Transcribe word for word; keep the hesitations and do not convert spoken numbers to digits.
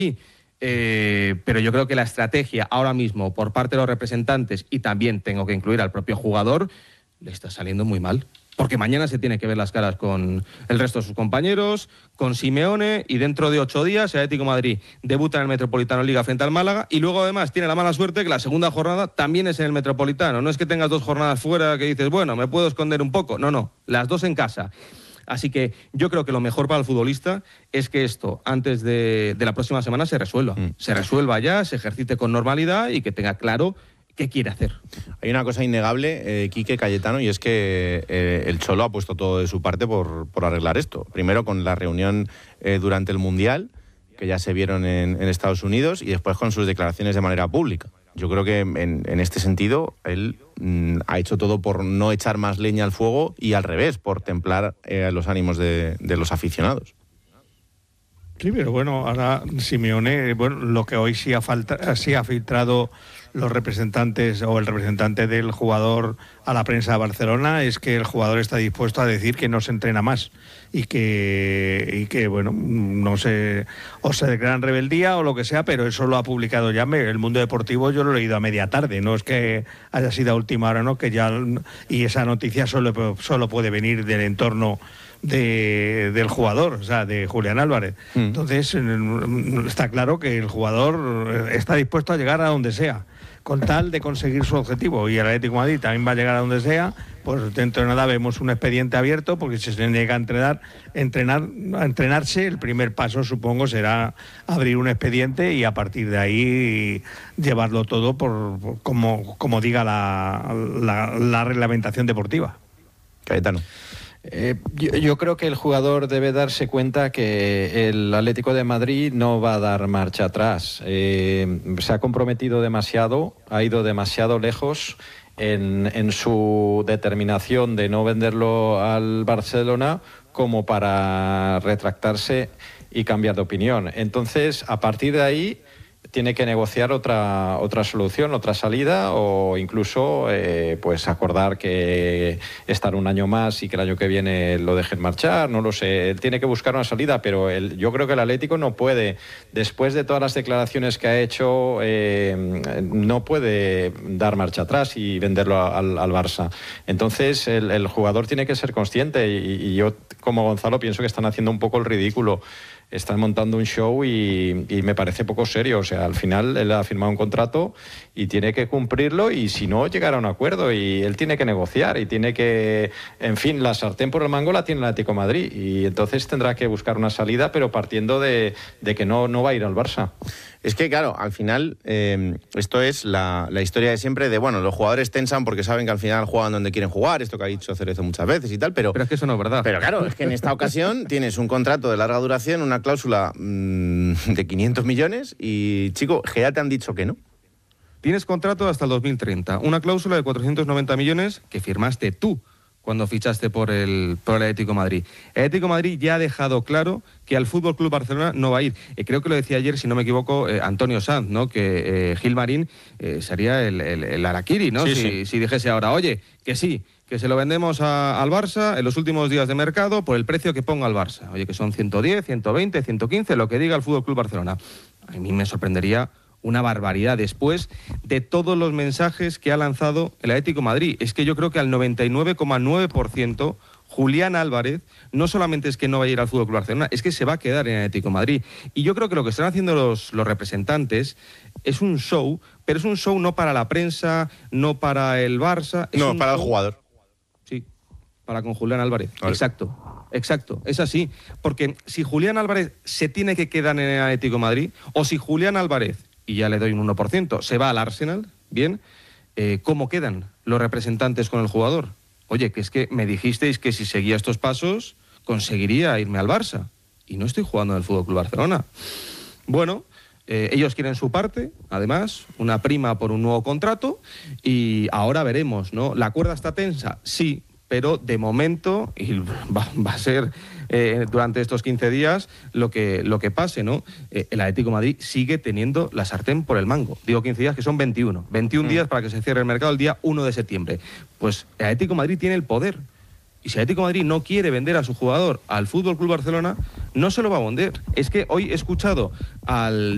Eh, pero yo creo que la estrategia ahora mismo por parte de los representantes, y también tengo que incluir al propio jugador, le está saliendo muy mal. Porque mañana se tiene que ver las caras con el resto de sus compañeros, con Simeone, y dentro de ocho días el Atlético de Madrid debuta en el Metropolitano Liga frente al Málaga, y luego además tiene la mala suerte que la segunda jornada también es en el Metropolitano. No es que tengas dos jornadas fuera que dices, bueno, me puedo esconder un poco. No, no, las dos en casa. Así que yo creo que lo mejor para el futbolista es que esto, antes de, de la próxima semana, se resuelva. Mm. Se resuelva ya, se ejercite con normalidad y que tenga claro qué quiere hacer. Hay una cosa innegable, eh, Quique, Cayetano, y es que eh, el Cholo ha puesto todo de su parte por, por arreglar esto. Primero con la reunión eh, durante el Mundial, que ya se vieron en, en Estados Unidos, y después con sus declaraciones de manera pública. Yo creo que en, en este sentido él mm, ha hecho todo por no echar más leña al fuego y al revés, por templar eh, los ánimos de, de los aficionados. Sí, pero bueno, ahora Simeone, bueno, lo que hoy sí ha, falta, sí ha filtrado los representantes o el representante del jugador a la prensa de Barcelona es que el jugador está dispuesto a decir que no se entrena más y que, y que bueno, no sé, o se declaran rebeldía o lo que sea, pero eso lo ha publicado ya El Mundo Deportivo. Yo lo he leído a media tarde, no es que haya sido a última hora, ¿no? Que ya, y esa noticia solo, solo puede venir del entorno De, del jugador, o sea, de Julián Álvarez. Mm. Entonces, está claro que el jugador está dispuesto a llegar a donde sea, con tal de conseguir su objetivo, y el Atlético de Madrid también va a llegar a donde sea. Pues dentro de nada vemos un expediente abierto, porque si se llega a entrenar, entrenar, a entrenarse, el primer paso, supongo, será abrir un expediente y a partir de ahí llevarlo todo por, por como, como diga la, la, la reglamentación deportiva. Cayetano. Eh, yo, yo creo que el jugador debe darse cuenta que el Atlético de Madrid no va a dar marcha atrás. Eh, se ha comprometido demasiado, ha ido demasiado lejos en, en su determinación de no venderlo al Barcelona como para retractarse y cambiar de opinión. Entonces, a partir de ahí, tiene que negociar otra otra solución, otra salida, o incluso eh, pues acordar que estar un año más y que el año que viene lo dejen marchar, no lo sé. Él tiene que buscar una salida, pero el, yo creo que el Atlético no puede, después de todas las declaraciones que ha hecho, eh, no puede dar marcha atrás y venderlo al, al Barça. Entonces el, el jugador tiene que ser consciente, y, y yo como Gonzalo pienso que están haciendo un poco el ridículo. Están montando un show y, y me parece poco serio. O sea, al final él ha firmado un contrato y tiene que cumplirlo, y si no, llegar a un acuerdo, y él tiene que negociar y tiene que, en fin, la sartén por el mango la tiene el Atlético de Madrid, y entonces tendrá que buscar una salida, pero partiendo de, de que no, no va a ir al Barça. Es que, claro, al final eh, esto es la, la historia de siempre de, bueno, los jugadores tensan porque saben que al final juegan donde quieren jugar, esto que ha dicho Cerezo muchas veces y tal, pero... Pero es que eso no es verdad. Pero claro, es que en esta ocasión tienes un contrato de larga duración, una cláusula mmm, de quinientos millones, y, chico, que ya te han dicho que no. Tienes contrato hasta el dos mil treinta, una cláusula de cuatrocientos noventa millones que firmaste tú cuando fichaste por el, por el Atlético de Madrid. El Atlético de Madrid ya ha dejado claro que al Fútbol Club Barcelona no va a ir. Eh, creo que lo decía ayer, si no me equivoco, eh, Antonio Sanz, ¿no? Que eh, Gil Marín eh, sería el, el, el Araquiri, ¿no? Sí, si, sí. si dijese ahora, oye, que sí, que se lo vendemos a, al Barça en los últimos días de mercado por el precio que ponga el Barça. Oye, que son ciento diez, ciento veinte, ciento quince, lo que diga el Fútbol Club Barcelona. A mí me sorprendería una barbaridad después de todos los mensajes que ha lanzado el Atlético de Madrid. Es que yo creo que al noventa y nueve coma nueve por ciento Julián Álvarez no solamente es que no va a ir al Fútbol Club Barcelona, es que se va a quedar en el Atlético de Madrid. Y yo creo que lo que están haciendo los, los representantes es un show, pero es un show no para la prensa, no para el Barça. Es no, un para show, el jugador. Sí, para con Julián Álvarez. Vale. Exacto. Exacto, es así. Porque si Julián Álvarez se tiene que quedar en el Atlético de Madrid, o si Julián Álvarez, y ya le doy un uno por ciento, se va al Arsenal, bien, eh, ¿cómo quedan los representantes con el jugador? Oye, que es que me dijisteis que si seguía estos pasos conseguiría irme al Barça, y no estoy jugando en el Fútbol Club Barcelona. Bueno, eh, ellos quieren su parte, además, una prima por un nuevo contrato, y ahora veremos, ¿no? ¿La cuerda está tensa? Sí, pero de momento, y va, va a ser eh, durante estos quince días lo que, lo que pase, ¿no? Eh, el Atlético de Madrid sigue teniendo la sartén por el mango. Digo quince días, que son veintiuno. veintiún mm. días para que se cierre el mercado el día uno de septiembre. Pues el Atlético de Madrid tiene el poder. Y si el Atlético de Madrid no quiere vender a su jugador al Fútbol Club Barcelona, no se lo va a vender. Es que hoy he escuchado al